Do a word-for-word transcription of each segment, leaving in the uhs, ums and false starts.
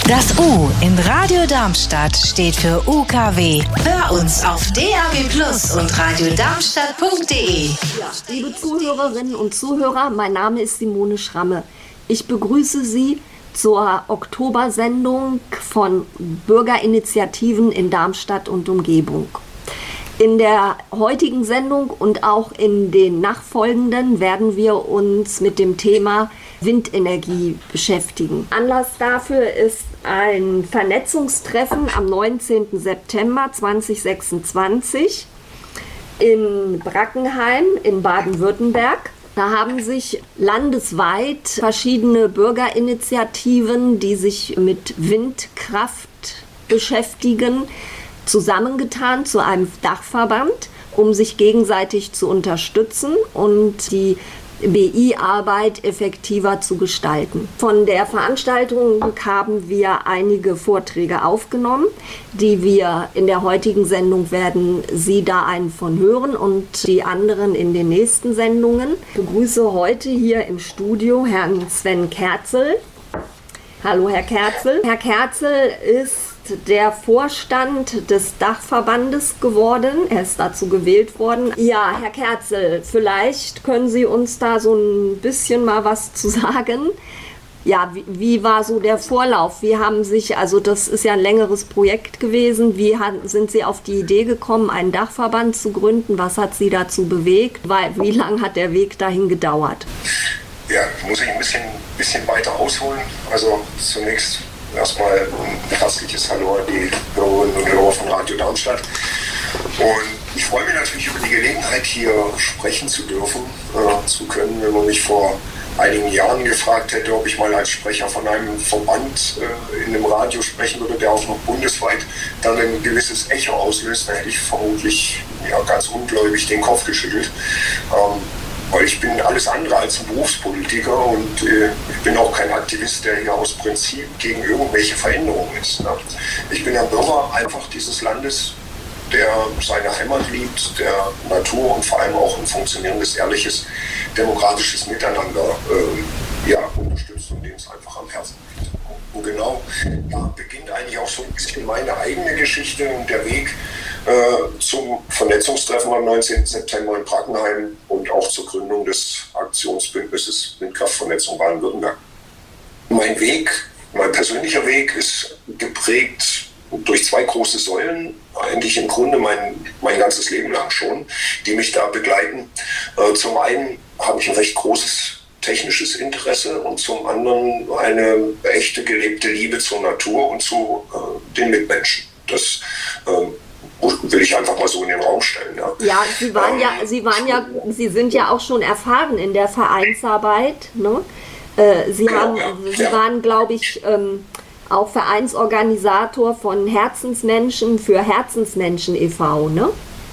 Das U in Radio Darmstadt steht für U K W. Hör uns auf D A B plus und radiodarmstadt punkt de. Ja, liebe Zuhörerinnen und Zuhörer, mein Name ist Simone Schramme. Ich begrüße Sie zur Oktobersendung von Bürgerinitiativen in Darmstadt und Umgebung. In der heutigen Sendung und auch in den nachfolgenden werden wir uns mit dem Thema Windenergie beschäftigen. Anlass dafür ist ein Vernetzungstreffen am neunzehnten September zweitausendsechsundzwanzig in Brackenheim in Baden-Württemberg. Da haben sich landesweit verschiedene Bürgerinitiativen, die sich mit Windkraft beschäftigen, zusammengetan zu einem Dachverband, um sich gegenseitig zu unterstützen und die B I-Arbeit effektiver zu gestalten. Von der Veranstaltung haben wir einige Vorträge aufgenommen, die wir in der heutigen Sendung werden Sie da einen von hören und die anderen in den nächsten Sendungen. Ich begrüße heute hier im Studio Herrn Sven Kerzel. Hallo Herr Kerzel. Herr Kerzel ist der Vorstand des Dachverbandes geworden. Er ist dazu gewählt worden. Ja, Herr Kerzel, vielleicht können Sie uns da so ein bisschen mal was zu sagen. Ja, wie, wie war so der Vorlauf? Wie haben sich, also das ist ja ein längeres Projekt gewesen, wie haben, sind Sie auf die Idee gekommen, einen Dachverband zu gründen? Was hat Sie dazu bewegt? Weil, wie lange hat der Weg dahin gedauert? Ja, muss ich ein bisschen, bisschen weiter ausholen. Also zunächst erstmal ein herzliches Hallo an die Hörerinnen und Hörer von Radio Darmstadt. Und ich freue mich natürlich über die Gelegenheit, hier sprechen zu dürfen, äh, zu können. Wenn man mich vor einigen Jahren gefragt hätte, ob ich mal als Sprecher von einem Verband äh, in einem Radio sprechen würde, der auch noch bundesweit dann ein gewisses Echo auslöst, dann hätte ich vermutlich ja, ganz ungläubig den Kopf geschüttelt. Ähm, Weil ich bin alles andere als ein Berufspolitiker und äh, ich bin auch kein Aktivist, der hier aus Prinzip gegen irgendwelche Veränderungen ist. Ne? Ich bin ein Bürger einfach dieses Landes, der seine Heimat liebt, der Natur und vor allem auch ein funktionierendes, ehrliches, demokratisches Miteinander äh, ja, unterstützt und dem es einfach am Herzen liegt. Und genau da beginnt eigentlich auch so ein bisschen meine eigene Geschichte und der Weg Äh, zum Vernetzungstreffen am neunzehnten September in Brackenheim und auch zur Gründung des Aktionsbündnisses Windkraftvernetzung Baden-Württemberg. Mein Weg, mein persönlicher Weg ist geprägt durch zwei große Säulen, eigentlich im Grunde mein, mein ganzes Leben lang schon, die mich da begleiten. Äh, zum einen habe ich ein recht großes technisches Interesse und zum anderen eine echte gelebte Liebe zur Natur und zu äh, den Mitmenschen. Das äh, will ich einfach mal so in den Raum stellen. Ja, ja Sie waren ähm, ja, Sie waren ja, Sie sind ja auch schon erfahren in der Vereinsarbeit, ne? Äh, Sie genau, haben, ja, Sie ja. waren, glaube ich, ähm, auch Vereinsorganisator von Herzensmenschen für Herzensmenschen e V, ne?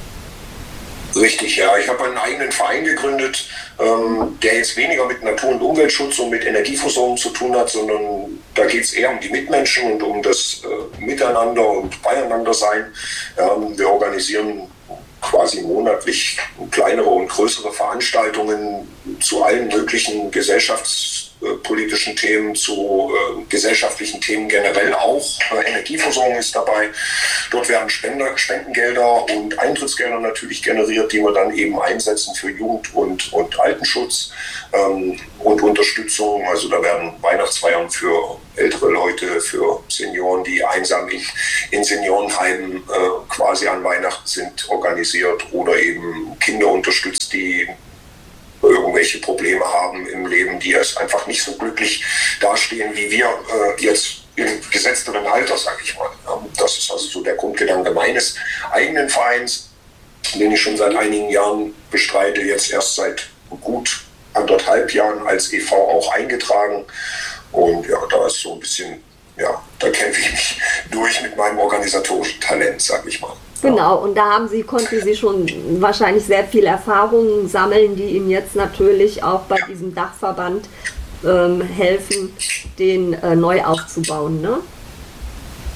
Richtig, ja. Ich habe einen eigenen Verein gegründet, ähm, der jetzt weniger mit Natur- und Umweltschutz und mit Energieversorgung zu tun hat, sondern da geht es eher um die Mitmenschen und um das äh, Miteinander und Beieinandersein. Ähm, wir organisieren quasi monatlich kleinere und größere Veranstaltungen zu allen möglichen gesellschaftspolitischen Themen, zu äh, gesellschaftlichen Themen generell auch. Äh, Energieversorgung ist dabei. Dort werden Spender, Spendengelder und Eintrittsgelder natürlich generiert, die wir dann eben einsetzen für Jugend- und, und Altenschutz ähm, und Unterstützung. Also da werden Weihnachtsfeiern für ältere Leute, für Senioren, die einsam in, in Seniorenheimen äh, quasi an Weihnachten sind, organisiert oder eben Kinder unterstützt, die irgendwelche Probleme haben im Leben, die es einfach nicht so glücklich dastehen wie wir äh, jetzt im gesetzteren Alter, sage ich mal. Ja, das ist also so der Grundgedanke meines eigenen Vereins, den ich schon seit einigen Jahren bestreite, jetzt erst seit gut anderthalb Jahren als e V auch eingetragen. Und ja, da ist so ein bisschen, ja, da kämpfe ich mich durch mit meinem organisatorischen Talent, sag ich mal. Genau, und da haben Sie, konnten Sie schon wahrscheinlich sehr viel Erfahrungen sammeln, die Ihnen jetzt natürlich auch bei diesem Dachverband ähm, helfen, den äh, neu aufzubauen, ne?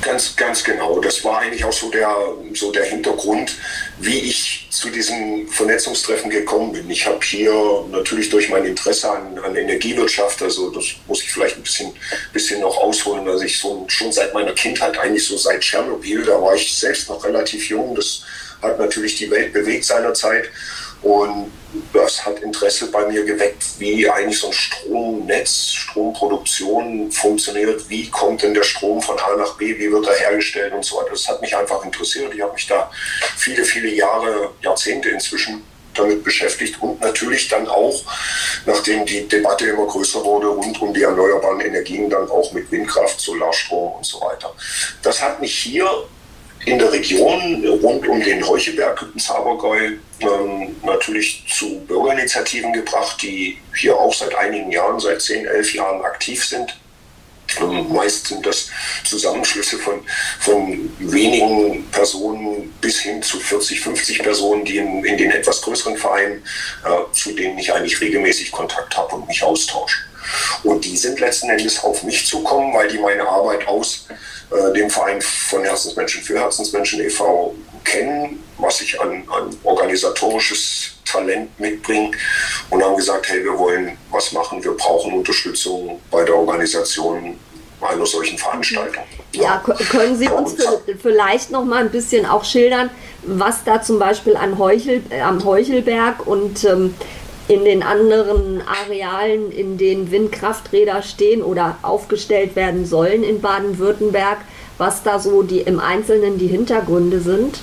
Ganz, ganz genau. Das war eigentlich auch so der, so der Hintergrund, wie ich zu diesem Vernetzungstreffen gekommen bin. Ich habe hier natürlich durch mein Interesse an, an Energiewirtschaft, also das muss ich vielleicht ein bisschen, bisschen noch ausholen, also ich so schon seit meiner Kindheit, eigentlich so seit Tschernobyl, da war ich selbst noch relativ jung, das hat natürlich die Welt bewegt seinerzeit. Und das hat Interesse bei mir geweckt, wie eigentlich so ein Stromnetz, Stromproduktion funktioniert. Wie kommt denn der Strom von A nach B, wie wird er hergestellt und so weiter. Das hat mich einfach interessiert. Ich habe mich da viele, viele Jahre, Jahrzehnte inzwischen damit beschäftigt. Und natürlich dann auch, nachdem die Debatte immer größer wurde, rund um die erneuerbaren Energien, dann auch mit Windkraft, Solarstrom und so weiter. Das hat mich hier in der Region rund um den Heuchelberg im Zabergäu ähm, natürlich zu Bürgerinitiativen gebracht, die hier auch seit einigen Jahren, seit zehn, elf Jahren aktiv sind. Ähm, meist sind das Zusammenschlüsse von, von wenigen Personen bis hin zu vierzig, fünfzig Personen, die in, in den etwas größeren Vereinen, äh, zu denen ich eigentlich regelmäßig Kontakt habe und mich austausche. Und die sind letzten Endes auf mich zukommen, weil die meine Arbeit aus äh, dem Verein von Herzensmenschen für Herzensmenschen e V kennen, was ich an, an organisatorisches Talent mitbringe, und haben gesagt, hey, wir wollen was machen, wir brauchen Unterstützung bei der Organisation einer solchen Veranstaltung. Ja, ja, können Sie uns vielleicht noch mal ein bisschen auch schildern, was da zum Beispiel an Heuchel, äh, am Heuchelberg und ähm, in den anderen Arealen, in denen Windkrafträder stehen oder aufgestellt werden sollen in Baden-Württemberg, was da so die im Einzelnen die Hintergründe sind?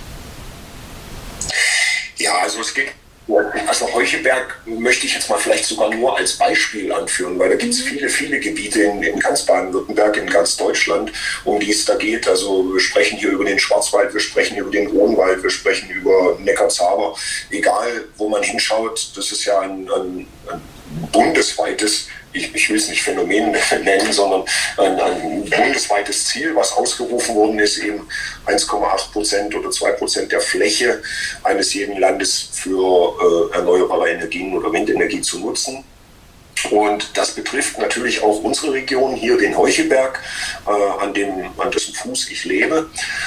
Ja, also es geht, also Heuchelberg möchte ich jetzt mal vielleicht sogar nur als Beispiel anführen, weil da gibt es mhm. viele, viele Gebiete in, in ganz Baden-Württemberg, in ganz Deutschland, um die es da geht. Also wir sprechen hier über den Schwarzwald, wir sprechen über den Odenwald, wir sprechen über Neckar-Zaber. Egal, wo man hinschaut, das ist ja ein, ein, ein bundesweites, ich, ich will es nicht Phänomen nennen, sondern ein, ein bundesweites Ziel, was ausgerufen worden ist, eben eins Komma acht Prozent oder zwei Prozent der Fläche eines jeden Landes für äh, erneuerbare Energien oder Windenergie zu nutzen. Und das betrifft natürlich auch unsere Region, hier den Heuchelberg, äh, an, dem, an dessen Fuß ich lebe.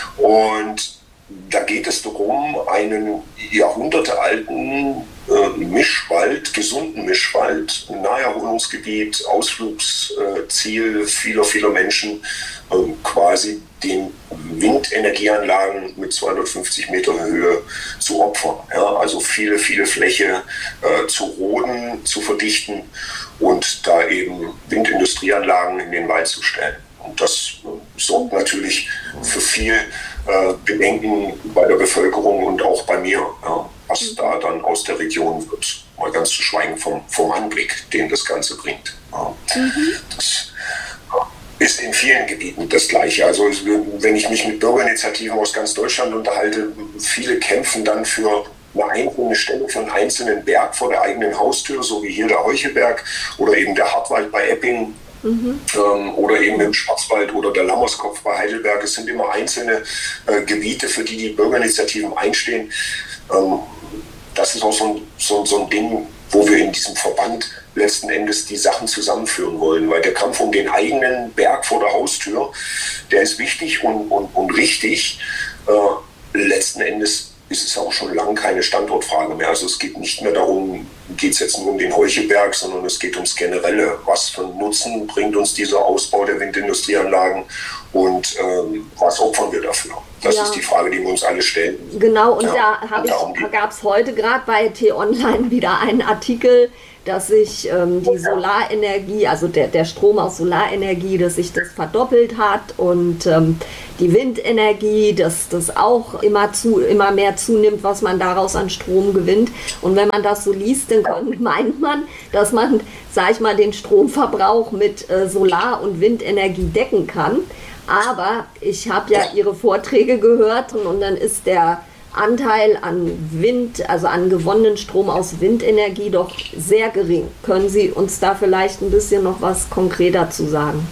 Und da geht es darum, einen jahrhundertealten äh, Mischwald, gesunden Mischwald, Naherholungsgebiet, Ausflugsziel äh, vieler, vieler Menschen, äh, quasi den Windenergieanlagen mit zweihundertfünfzig Meter Höhe zu opfern. Ja, also viele, viele Fläche äh, zu roden, zu verdichten und da eben Windindustrieanlagen in den Wald zu stellen. Und das äh, sorgt natürlich für viel äh, Bedenken bei der Bevölkerung und auch bei mir, ja, was mhm. da dann aus der Region wird. Mal ganz zu schweigen vom, vom Anblick, den das Ganze bringt. Ja. Mhm. Das ist in vielen Gebieten das Gleiche. Also wenn ich mich mit Bürgerinitiativen aus ganz Deutschland unterhalte, viele kämpfen dann für eine einzelne Stelle, für einen einzelnen Berg vor der eigenen Haustür, so wie hier der Heuchelberg oder eben der Hartwald bei Epping. Mhm. Ähm, oder eben im Schwarzwald oder der Lammerskopf bei Heidelberg. Es sind immer einzelne äh, Gebiete, für die die Bürgerinitiativen einstehen. Ähm, das ist auch so ein, so, so ein Ding, wo wir in diesem Verband letzten Endes die Sachen zusammenführen wollen. Weil der Kampf um den eigenen Berg vor der Haustür, der ist wichtig und, und, und richtig. Äh, letzten Endes ist es auch schon lange keine Standortfrage mehr. Also es geht nicht mehr darum, geht es jetzt nur um den Heuchelberg, sondern es geht ums Generelle. Was für einen Nutzen bringt uns dieser Ausbau der Windindustrieanlagen und ähm, was opfern wir dafür? Das ja. ist die Frage, die wir uns alle stellen. Genau, und ja, da, da gab es heute gerade bei T-Online wieder einen Artikel, dass sich ähm, die Solarenergie, also der, der Strom aus Solarenergie, dass sich das verdoppelt hat und ähm, die Windenergie, dass das auch immer, zu, immer mehr zunimmt, was man daraus an Strom gewinnt. Und wenn man das so liest, dann kann, meint man, dass man, sag ich mal, den Stromverbrauch mit äh, Solar- und Windenergie decken kann. Aber ich habe ja Ihre Vorträge gehört und, und dann ist der Anteil an Wind, also an gewonnenen Strom aus Windenergie doch sehr gering. Können Sie uns da vielleicht ein bisschen noch was konkreter zu sagen?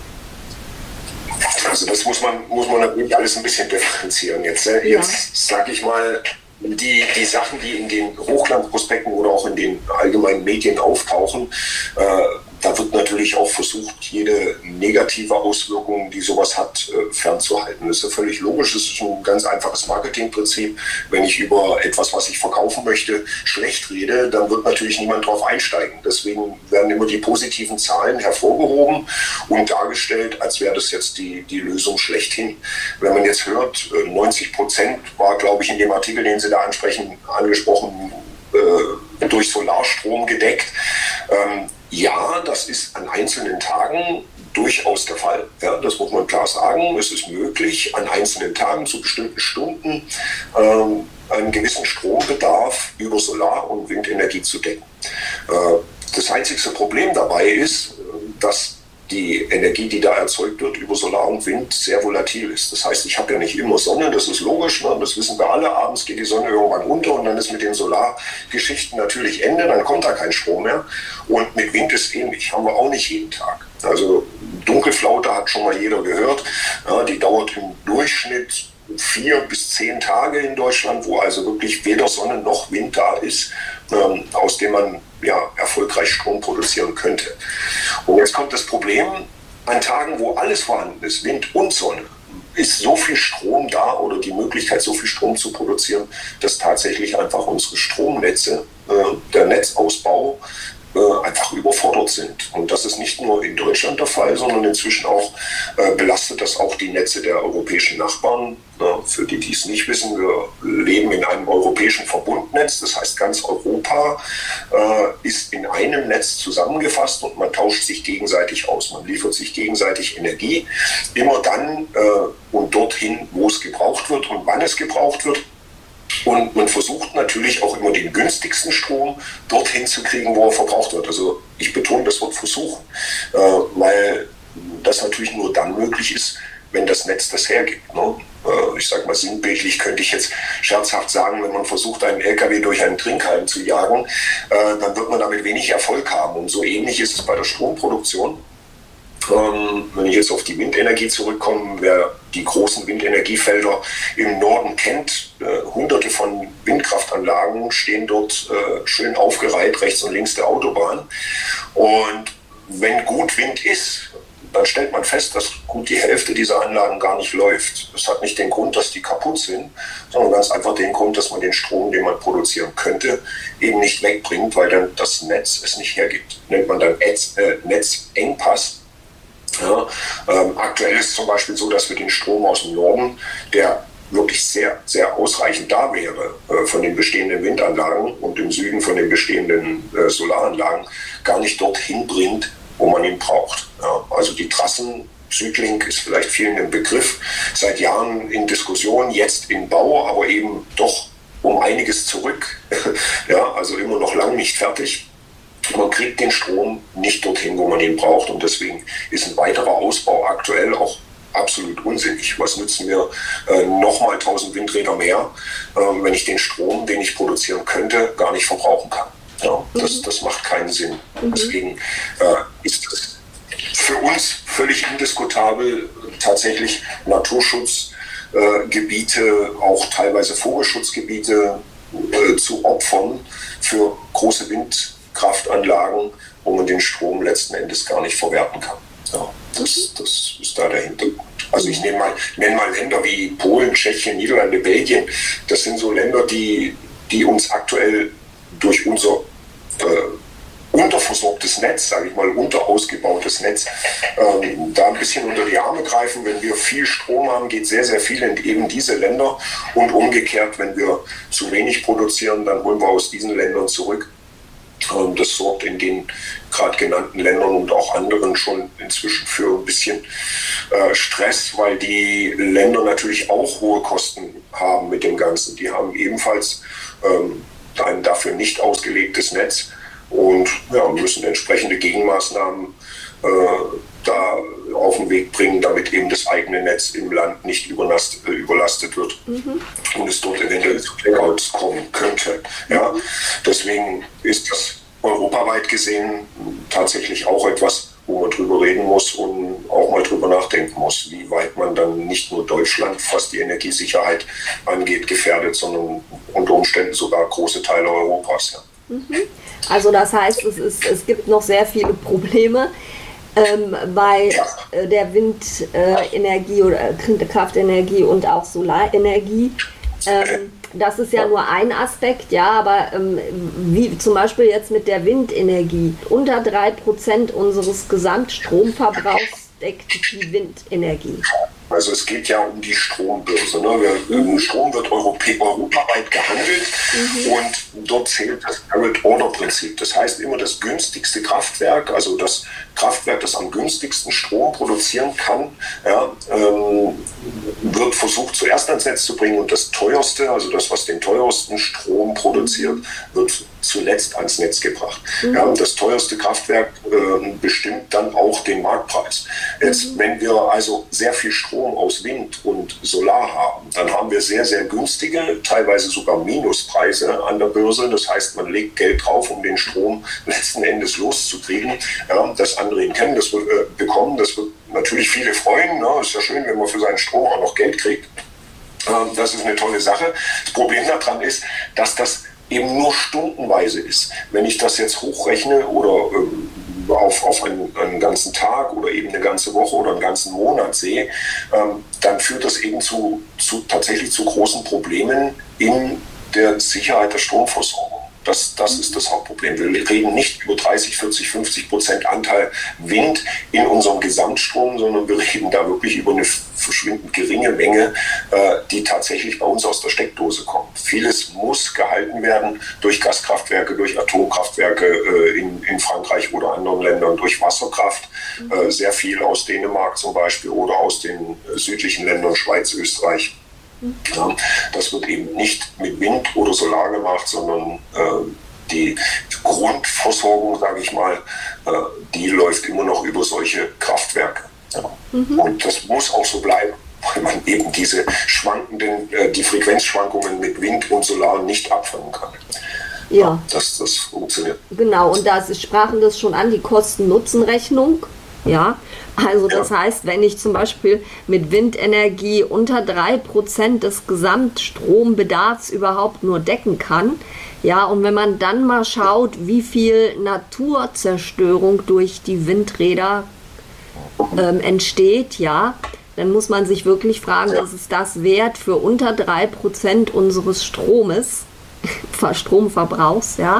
Also das muss man, muss man natürlich alles ein bisschen differenzieren. Jetzt, äh, jetzt ja. sage ich mal, die, die Sachen, die in den Hochglanzprospekten oder auch in den allgemeinen Medien auftauchen, äh, da wird natürlich auch versucht, jede negative Auswirkung, die sowas hat, fernzuhalten. Das ist ja völlig logisch. Das ist ein ganz einfaches Marketingprinzip. Wenn ich über etwas, was ich verkaufen möchte, schlecht rede, dann wird natürlich niemand drauf einsteigen. Deswegen werden immer die positiven Zahlen hervorgehoben und dargestellt, als wäre das jetzt die, die Lösung schlechthin. Wenn man jetzt hört, neunzig Prozent war, glaube ich, in dem Artikel, den Sie da ansprechen, angesprochen, äh, durch Solarstrom gedeckt. Ähm, ja, das ist an einzelnen Tagen durchaus der Fall. Ja, das muss man klar sagen. Es ist möglich, an einzelnen Tagen zu bestimmten Stunden ähm, einen gewissen Strombedarf über Solar- und Windenergie zu decken. Äh, das einzigste Problem dabei ist, dass die Energie, die da erzeugt wird über Solar und Wind, sehr volatil ist. Das heißt, ich habe ja nicht immer Sonne, das ist logisch, ne? Das wissen wir alle. Abends geht die Sonne irgendwann unter und dann ist mit den Solargeschichten natürlich Ende, dann kommt da kein Strom mehr. Und mit Wind ist ähnlich, haben wir auch nicht jeden Tag. Also Dunkelflaute hat schon mal jeder gehört, ja, die dauert im Durchschnitt vier bis zehn Tage in Deutschland, wo also wirklich weder Sonne noch Wind da ist, ähm, aus dem man ja, erfolgreich Strom produzieren könnte. Und jetzt kommt das Problem, an Tagen, wo alles vorhanden ist, Wind und Sonne, ist so viel Strom da oder die Möglichkeit, so viel Strom zu produzieren, dass tatsächlich einfach unsere Stromnetze, äh, der Netzausbau, äh, einfach überfordert sind. Und das ist nicht nur in Deutschland der Fall, sondern inzwischen auch äh, belastet das auch die Netze der europäischen Nachbarn. Ja, für die, die es nicht wissen, wir leben in einem europäischen Verbundnetz. Das heißt, ganz Europa äh, ist in einem Netz zusammengefasst und man tauscht sich gegenseitig aus. Man liefert sich gegenseitig Energie, immer dann äh, und dorthin, wo es gebraucht wird und wann es gebraucht wird. Und man versucht natürlich auch immer den günstigsten Strom dorthin zu kriegen, wo er verbraucht wird. Also ich betone das Wort versuchen, äh, weil das natürlich nur dann möglich ist, wenn das Netz das hergibt. Ne? Äh, ich sage mal sinnbildlich könnte ich jetzt scherzhaft sagen, wenn man versucht, einen L K W durch einen Trinkhalm zu jagen, äh, dann wird man damit wenig Erfolg haben. Und so ähnlich ist es bei der Stromproduktion. Ähm, wenn ich jetzt auf die Windenergie zurückkomme, wer die großen Windenergiefelder im Norden kennt, äh, hunderte von Windkraftanlagen stehen dort äh, schön aufgereiht, rechts und links der Autobahn. Und wenn gut Wind ist, dann stellt man fest, dass gut die Hälfte dieser Anlagen gar nicht läuft. Das hat nicht den Grund, dass die kaputt sind, sondern ganz einfach den Grund, dass man den Strom, den man produzieren könnte, eben nicht wegbringt, weil dann das Netz es nicht hergibt. Nennt man dann Netz, äh, Netzengpass. Ja, ähm, aktuell ist es zum Beispiel so, dass wir den Strom aus dem Norden, der wirklich sehr, sehr ausreichend da wäre äh, von den bestehenden Windanlagen und im Süden von den bestehenden äh, Solaranlagen, gar nicht dorthin bringt, wo man ihn braucht. Ja, also die Trassen, Südlink ist vielleicht vielen ein Begriff, seit Jahren in Diskussion, jetzt in Bau, aber eben doch um einiges zurück. Ja, also immer noch lang nicht fertig. Man kriegt den Strom nicht dorthin, wo man ihn braucht, und deswegen ist ein weiterer Ausbau aktuell auch absolut unsinnig. Was nützen mir äh, nochmal tausend Windräder mehr, äh, wenn ich den Strom, den ich produzieren könnte, gar nicht verbrauchen kann? Ja, das, das macht keinen Sinn. Mhm. Deswegen äh, ist es für uns völlig indiskutabel, tatsächlich Naturschutzgebiete, äh, auch teilweise Vogelschutzgebiete äh, zu opfern für große Wind Kraftanlagen, wo man den Strom letzten Endes gar nicht verwerten kann. Ja, das, das ist da der Hintergrund. Also ich nenne mal, nenne mal Länder wie Polen, Tschechien, Niederlande, Belgien. Das sind so Länder, die, die uns aktuell durch unser äh, unterversorgtes Netz, sage ich mal, unterausgebautes Netz, ähm, da ein bisschen unter die Arme greifen. Wenn wir viel Strom haben, geht sehr, sehr viel in eben diese Länder. Und umgekehrt, wenn wir zu wenig produzieren, dann holen wir aus diesen Ländern zurück. Das sorgt in den gerade genannten Ländern und auch anderen schon inzwischen für ein bisschen äh, Stress, weil die Länder natürlich auch hohe Kosten haben mit dem Ganzen. Die haben ebenfalls ähm, ein dafür nicht ausgelegtes Netz und ja, müssen entsprechende Gegenmaßnahmen äh, da auf den Weg bringen, damit eben das eigene Netz im Land nicht überlastet, äh, überlastet wird mhm. und es dort eventuell zu Blackouts kommen könnte. Ja? Mhm. Deswegen ist das europaweit gesehen tatsächlich auch etwas, wo man drüber reden muss und auch mal drüber nachdenken muss, wie weit man dann nicht nur Deutschland, was die Energiesicherheit angeht, gefährdet, sondern unter Umständen sogar große Teile Europas. Ja. Mhm. Also das heißt, es, ist, es gibt noch sehr viele Probleme ähm, bei äh, der Windenergie äh, oder Kraftenergie und auch Solarenergie. Ähm, das ist ja nur ein Aspekt, ja, aber ähm, wie zum Beispiel jetzt mit der Windenergie. Unter drei Prozent unseres Gesamtstromverbrauchs deckt die Windenergie. Also es geht ja um die Strombörse. Ne? Wir, mhm. Strom wird europä- europaweit gehandelt mhm. und dort zählt das Merit-Order-Prinzip. Das heißt immer das günstigste Kraftwerk, also das Kraftwerk, das am günstigsten Strom produzieren kann, ja, ähm, wird versucht zuerst ans Netz zu bringen und das teuerste, also das, was den teuersten Strom produziert, wird zuletzt ans Netz gebracht. Mhm. Ja, das teuerste Kraftwerk äh, bestimmt dann auch den Marktpreis. Jetzt, mhm. wenn wir also sehr viel Strom aus Wind und Solar haben, dann haben wir sehr, sehr günstige, teilweise sogar Minuspreise an der Börse. Das heißt, man legt Geld drauf, um den Strom letzten Endes loszukriegen. Ja, das andere ihn kennen, das wird äh, bekommen, das wird natürlich viele freuen. Ne? Ist ja schön, wenn man für seinen Strom auch noch Geld kriegt. Ähm, das ist eine tolle Sache. Das Problem daran ist, dass das eben nur stundenweise ist. Wenn ich das jetzt hochrechne oder ähm, auf, auf einen, einen ganzen Tag oder eben eine ganze Woche oder einen ganzen Monat sehe, ähm, dann führt das eben zu, zu tatsächlich zu großen Problemen in der Sicherheit der Stromversorgung. Das, das ist das Hauptproblem. Wir reden nicht über dreißig, vierzig, fünfzig Prozent Anteil Wind in unserem Gesamtstrom, sondern wir reden da wirklich über eine verschwindend geringe Menge, äh, die tatsächlich bei uns aus der Steckdose kommt. Vieles muss gehalten werden durch Gaskraftwerke, durch Atomkraftwerke äh, in, in Frankreich oder anderen Ländern, durch Wasserkraft, äh, sehr viel aus Dänemark zum Beispiel oder aus den äh, südlichen Ländern, Schweiz, Österreich. Ja, das wird eben nicht mit Wind oder Solar gemacht, sondern äh, die Grundversorgung, sage ich mal, äh, die läuft immer noch über solche Kraftwerke. Ja. Mhm. Und das muss auch so bleiben, weil man eben diese schwankenden, äh, die Frequenzschwankungen mit Wind und Solar nicht abfangen kann. Ja, ja dass das funktioniert. Genau, und da Sie sprachen das schon an, die Kosten-Nutzen-Rechnung. Ja, also das ja. heißt, wenn ich zum Beispiel mit Windenergie unter drei Prozent des Gesamtstrombedarfs überhaupt nur decken kann, ja, und wenn man dann mal schaut, wie viel Naturzerstörung durch die Windräder ähm, entsteht, ja, dann muss man sich wirklich fragen, ja. ist es das wert für unter drei Prozent unseres Stromes, Stromverbrauchs, ja,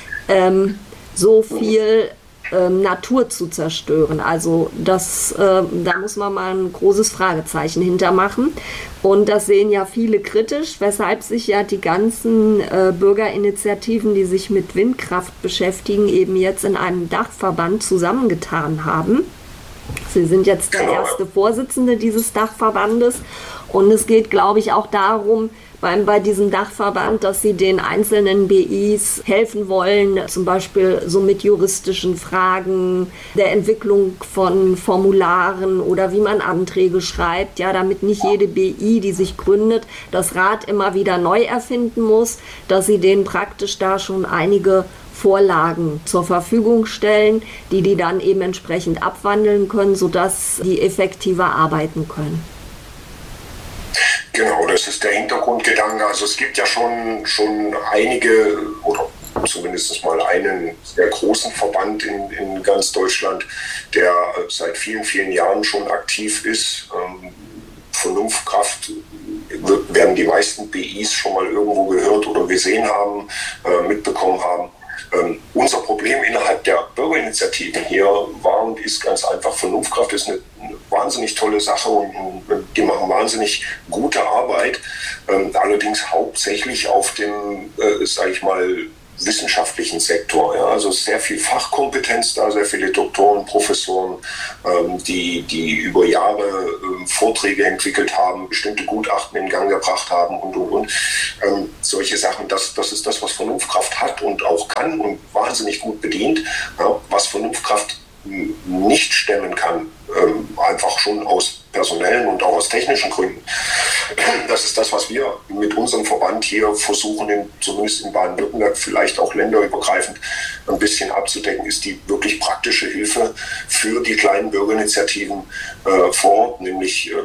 ähm, so viel Ähm, Natur zu zerstören. Also das, äh, da muss man mal ein großes Fragezeichen hintermachen. Und das sehen ja viele kritisch, weshalb sich ja die ganzen äh, Bürgerinitiativen, die sich mit Windkraft beschäftigen, eben jetzt in einem Dachverband zusammengetan haben. Sie sind jetzt der erste Vorsitzende dieses Dachverbandes. Und es geht, glaube ich, auch darum, beim, bei diesem Dachverband, dass sie den einzelnen B Is helfen wollen, zum Beispiel so mit juristischen Fragen, der Entwicklung von Formularen oder wie man Anträge schreibt, ja, damit nicht jede B I, die sich gründet, das Rad immer wieder neu erfinden muss, dass sie denen praktisch da schon einige Vorlagen zur Verfügung stellen, die die dann eben entsprechend abwandeln können, sodass die effektiver arbeiten können. Genau, das ist der Hintergrundgedanke. Also es gibt ja schon, schon einige oder zumindest mal einen sehr großen Verband in, in ganz Deutschland, der seit vielen, vielen Jahren schon aktiv ist. Ähm, Vernunftkraft werden die meisten B Is schon mal irgendwo gehört oder gesehen haben, äh, mitbekommen haben. Ähm, unser Problem innerhalb der Bürgerinitiativen hier war und ist ganz einfach, Vernunftkraft ist eine, eine wahnsinnig tolle Sache und, und die machen wahnsinnig gute Arbeit, ähm, allerdings hauptsächlich auf dem, äh, sage ich mal, wissenschaftlichen Sektor. Ja, also sehr viel Fachkompetenz da, sehr viele Doktoren, Professoren, ähm, die, die über Jahre ähm, Vorträge entwickelt haben, bestimmte Gutachten in Gang gebracht haben und, und, und. Ähm, solche Sachen, das, das ist das, was Vernunftkraft hat und auch kann und wahnsinnig gut bedient. Ja, was Vernunftkraft nicht stemmen kann, ähm, einfach schon aus personellen und auch aus technischen Gründen. Das ist das, was wir mit unserem Verband hier versuchen, in, zumindest in Baden-Württemberg, vielleicht auch länderübergreifend ein bisschen abzudecken, ist die wirklich praktische Hilfe für die kleinen Bürgerinitiativen äh, vor Ort, nämlich äh,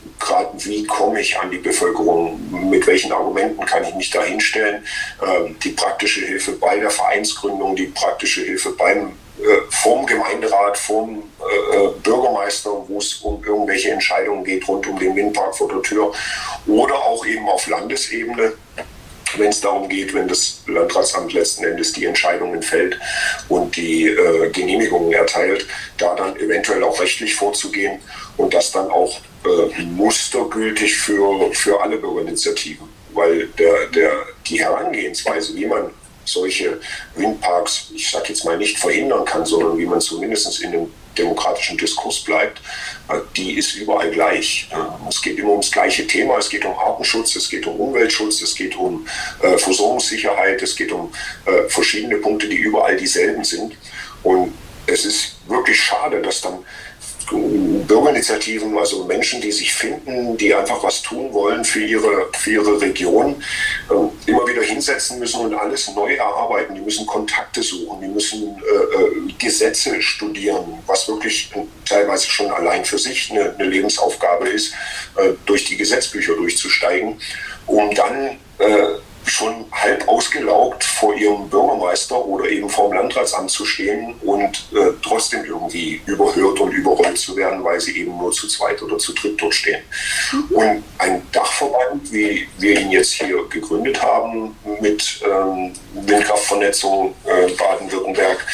gerade wie komme ich an die Bevölkerung, mit welchen Argumenten kann ich mich da hinstellen. Ähm, die praktische Hilfe bei der Vereinsgründung, die praktische Hilfe beim äh, vom Gemeinderat, vom äh, Bürgermeister, wo es um irgendwelche Entscheidungen geht rund um den Windpark vor der Tür, oder auch eben auf Landesebene, wenn es darum geht, wenn das Landratsamt letzten Endes die Entscheidungen fällt und die äh, Genehmigungen erteilt, da dann eventuell auch rechtlich vorzugehen und das dann auch äh, mustergültig für, für alle Bürgerinitiativen. Weil der, der, die Herangehensweise, wie man solche Windparks, ich sage jetzt mal, nicht verhindern kann, sondern wie man zumindest in dem demokratischen Diskurs bleibt, die ist überall gleich. Es geht immer ums gleiche Thema, es geht um Artenschutz, es geht um Umweltschutz, es geht um äh, Versorgungssicherheit, es geht um äh, verschiedene Punkte, die überall dieselben sind. Und es ist wirklich schade, dass dann Bürgerinitiativen, also Menschen, die sich finden, die einfach was tun wollen für ihre, für ihre Region, äh, immer wieder hinsetzen müssen und alles neu erarbeiten. Die müssen Kontakte suchen, die müssen äh, Gesetze studieren, was wirklich teilweise schon allein für sich eine, eine Lebensaufgabe ist, äh, durch die Gesetzbücher durchzusteigen, um dann äh, schon halb ausgelaugt vor ihrem Bürgermeister oder eben vor dem Landratsamt zu stehen und äh, trotzdem irgendwie überhört und überrollt zu werden, weil sie eben nur zu zweit oder zu dritt dort stehen. Mhm. Und ein Dachverband, wie wir ihn jetzt hier gegründet haben, mit ähm, Windkraftvernetzung äh, Baden-Württemberg,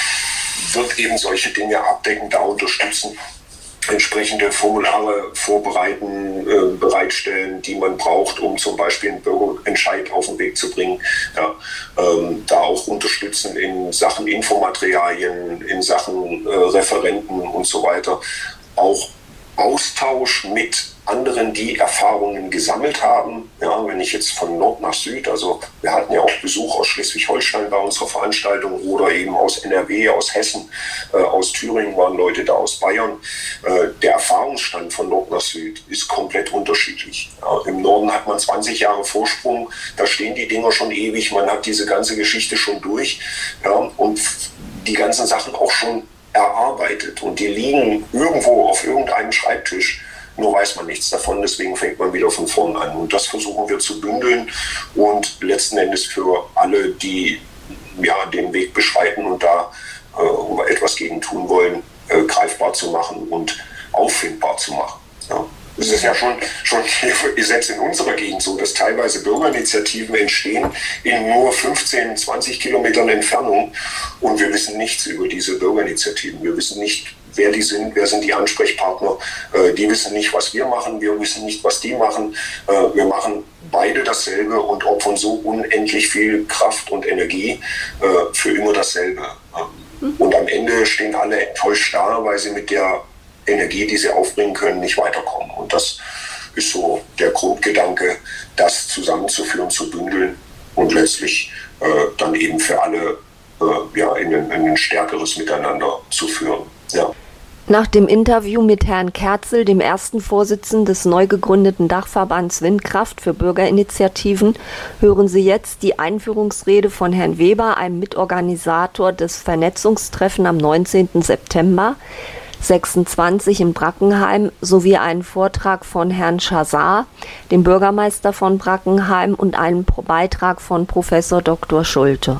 wird eben solche Dinge abdecken, da unterstützen, entsprechende Formulare vorbereiten, äh, bereitstellen, die man braucht, um zum Beispiel einen Bürgerentscheid auf den Weg zu bringen. Ja, ähm, da auch unterstützen in Sachen Infomaterialien, in Sachen äh, Referenten und so weiter. Auch Austausch mit anderen, die Erfahrungen gesammelt haben. Ja, wenn ich jetzt von Nord nach Süd, also wir hatten ja auch Besuch aus Schleswig-Holstein bei unserer Veranstaltung oder eben aus N R W, aus Hessen, äh, aus Thüringen waren Leute da, aus Bayern. Äh, der Erfahrungsstand von Nord nach Süd ist komplett unterschiedlich. Ja, im Norden hat man zwanzig Jahre Vorsprung, da stehen die Dinger schon ewig, man hat diese ganze Geschichte schon durch, ja, und die ganzen Sachen auch schon erarbeitet und die liegen irgendwo auf irgendeinem Schreibtisch. Nur weiß man nichts davon, deswegen fängt man wieder von vorn an. Und das versuchen wir zu bündeln und letzten Endes für alle, die ja, den Weg beschreiten und da äh, etwas gegen tun wollen, äh, greifbar zu machen und auffindbar zu machen. Ja. Es ist ja schon, schon hier, selbst in unserer Gegend so, dass teilweise Bürgerinitiativen entstehen in nur fünfzehn, zwanzig Kilometern Entfernung und wir wissen nichts über diese Bürgerinitiativen. Wir wissen nicht, wer die sind, wer sind die Ansprechpartner. Äh, die wissen nicht, was wir machen, wir wissen nicht, was die machen. Äh, wir machen beide dasselbe und opfern so unendlich viel Kraft und Energie äh, für immer dasselbe. Ähm, und am Ende stehen alle enttäuscht da, weil sie mit der Energie, die sie aufbringen können, nicht weiterkommen. Und das ist so der Grundgedanke, das zusammenzuführen, zu bündeln und letztlich äh, dann eben für alle äh, ja, in ein, in ein stärkeres Miteinander zu führen. Ja. Nach dem Interview mit Herrn Kerzel, dem ersten Vorsitzenden des neu gegründeten Dachverbands Windkraft für Bürgerinitiativen, hören Sie jetzt die Einführungsrede von Herrn Weber, einem Mitorganisator des Vernetzungstreffen am neunzehnten September sechsundzwanzig in Brackenheim, sowie einen Vortrag von Herrn Schazar, dem Bürgermeister von Brackenheim, und einen Beitrag von Professor Doktor Schulte.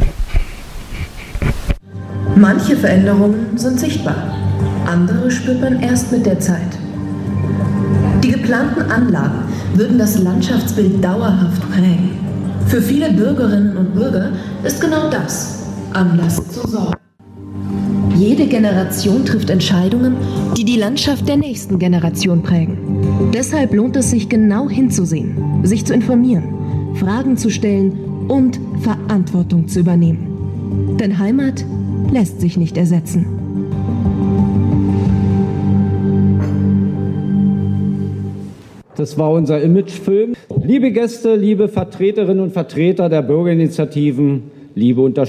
Manche Veränderungen sind sichtbar, andere spürt man erst mit der Zeit. Die geplanten Anlagen würden das Landschaftsbild dauerhaft prägen. Für viele Bürgerinnen und Bürger ist genau das Anlass zur Sorge. Jede Generation trifft Entscheidungen, die die Landschaft der nächsten Generation prägen. Deshalb lohnt es sich, genau hinzusehen, sich zu informieren, Fragen zu stellen und Verantwortung zu übernehmen. Denn Heimat lässt sich nicht ersetzen. Das war unser Imagefilm. Liebe Gäste, liebe Vertreterinnen und Vertreter der Bürgerinitiativen, liebe Unterstützer,